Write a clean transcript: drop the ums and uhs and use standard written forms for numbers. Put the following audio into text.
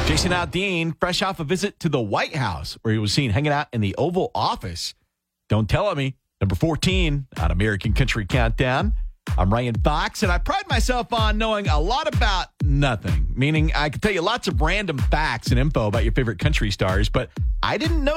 Jason Aldean, fresh off a visit to the White House, where he was seen hanging out in the Oval Office. Don't tell me. Number 14 on American Country Countdown. I'm Ryan Fox, and I pride myself on knowing a lot about nothing, meaning I can tell you lots of random facts and info about your favorite country stars, but I didn't know